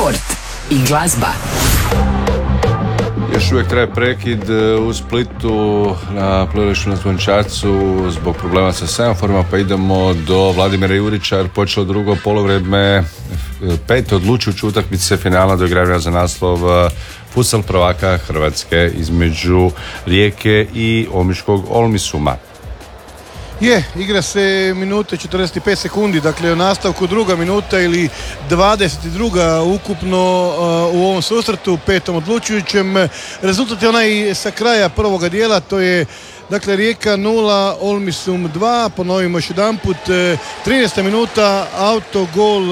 sport i glazba. Još uvijek traje prekid u Splitu na plivalištu na Zvončacu zbog problema sa semaforima, pa idemo do Vladimira Jurića jer počelo drugo poluvreme 5. odlučujuće utakmice finala doigravanja za naslov futsal prvaka Hrvatske između Rijeke i omiškog Olmisuma. Igra se minute 45 sekundi, dakle u nastavku druga minuta ili 22. ukupno u ovom susretu, petom odlučujućem. Rezultat je onaj sa kraja prvoga dijela, to je dakle Rijeka 0, Olmisum 2, ponovimo još jedan put, 13. minuta, autogol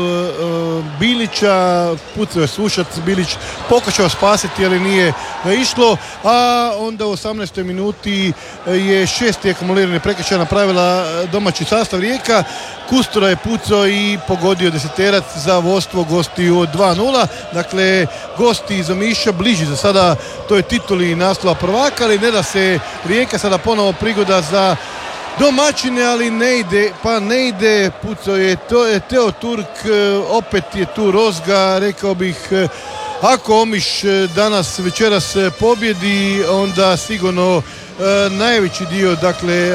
Bilića, pucao je Sušac, Bilić pokušao spasiti, ali nije išlo, a onda u 18. minuti je 6. akumulirane prekršaja napravila domaći sastav Rijeka, Kustura je pucao i pogodio deseterac za vodstvo gostiju od 2-0, dakle gosti iz Omiša bliži za sada toj tituli naslova prvaka, ali ne da se Rijeka sada ponovo prigoda za domaćine, ali ne ide, pucao je Teo Turk, opet je tu Rozga, rekao bih, ako Omiš danas večeras pobjedi, onda sigurno najveći dio, dakle,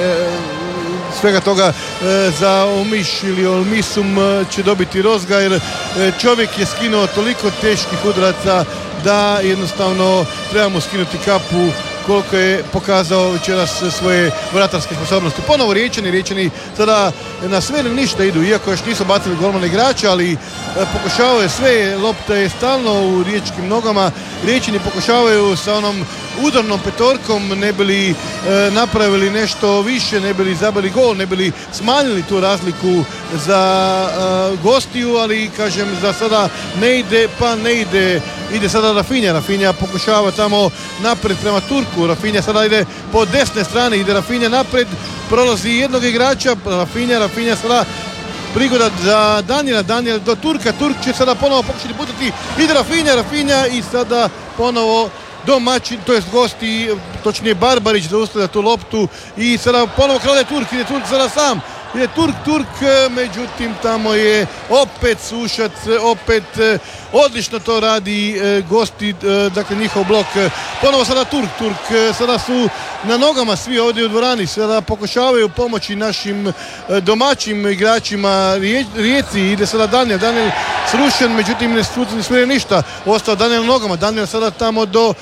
svega toga za Omiš ili Olmisum će dobiti Rozga, jer čovjek je skinuo toliko teških udaraca da jednostavno trebamo skinuti kapu koliko je pokazao večeras svoje vratarske sposobnosti. Ponovo Riječani sada na sve ili ništa idu, iako još nisu bacili golmana igrača, ali pokušavaju sve, lopta je stalno u riječkim nogama, Riječani pokušavaju sa onom udarnom petorkom, ne bi li napravili nešto više, ne bi li zabili gol, ne bi li smanjili tu razliku za gostiju, ali kažem za sada ne ide, ide sada Rafinha pokušava tamo napred prema Turku, Rafinha sada ide po desne strane, ide Rafinha napred, prolazi jednog igrača, Rafinha sada prigoda za Daniela do Turka, Turk će sada ponovo pokušati putati, ide Rafinha i sada ponovo domaćin, to jest gosti, točnije Barbarić zaustavlja tu loptu i sada ponovo krade Turk, ide Turk sada sam, ide Turk, međutim tamo je opet Sušac, opet odlično to radi gosti, dakle njihov blok, ponovo sada Turk, sada su na nogama svi ovdje u dvorani, sada pokušavaju pomoći našim domaćim igračima Rijeci, ide sada Daniel srušen, međutim ne smije ništa, ostao Daniel nogama, Daniel sada tamo do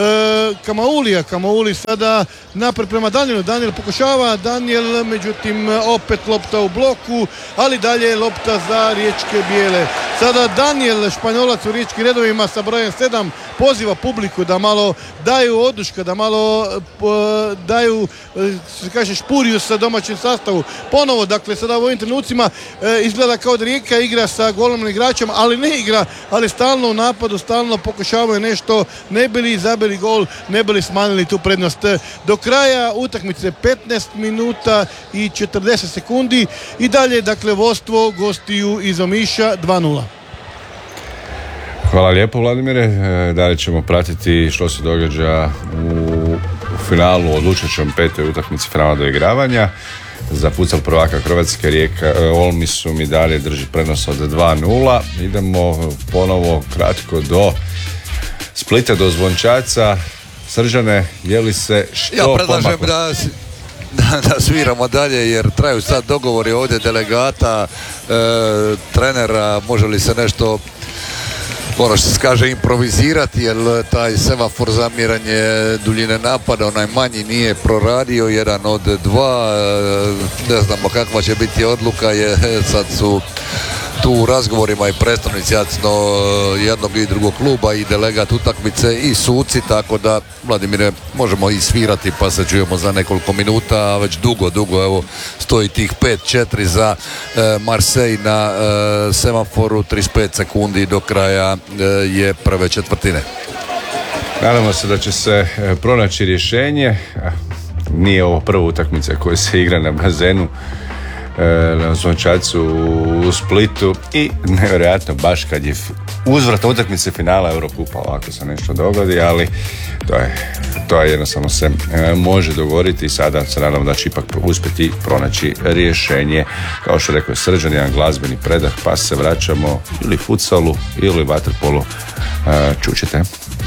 Kamauli sada napred prema Daniel pokušava, međutim opet lopta u bloku, ali dalje lopta za riječke bijele. Sada Daniel, Španjolac u riječkim redovima sa brojem 7, poziva publiku da malo daju oduška, da malo daju, se kaže, špuriju sa domaćim sastavu. Ponovo, dakle, sada u ovim trenucima izgleda kao da Rijeka igra sa golmanom igračem, ali ne igra, ali stalno u napadu, stalno pokušavaju nešto, ne bi li zabili gol, ne bi li smanjili tu prednost. Do kraja utakmice 15 minuta i 40 sekundi i dalje, dakle, vodstvo gostiju iz Omiša 2-0. Hvala lijepo, Vladimire. Dalje ćemo pratiti što se događa u finalu odlučujućem 5. utakmici finala doigravanja za futsal prvaka Hrvatske. Rijeka Olmisum i dalje drži prednost od 2-0. Idemo ponovo kratko do Splita, do Zvončaca. Srđane, je li se što ja predlažem da sviramo dalje, jer traju sad dogovori ovdje delegata, trenera, može li se nešto, ono što se kaže, improvizirati, jer taj semafor za mjerenje duljine napada, onaj manji, nije proradio, jedan od 2, ne znamo kakva će biti odluka, sad su tu u razgovorima i predstavnici jednog i drugog kluba i delegat utakmice i suci, tako da, Vladimire, možemo i svirati pa se čujemo za nekoliko minuta, a već dugo evo stoji tih 5-4 za Marseille na semaforu, 35 sekundi do kraja je prve četvrtine. Nadamo se da će se pronaći rješenje. Nije ovo prva utakmica koja se igra na bazenu na Zvončacu u Splitu i nevjerojatno baš kad je uzvratna utakmica finala Eurokupa, ovako se nešto dogodi, ali to je jednostavno se može dogoditi i sada se nadam da će ipak uspjeti pronaći rješenje. Kao što rekao je Srđan, jedan glazbeni predah, pa se vraćamo ili futsalu ili vaterpolu. Čućete.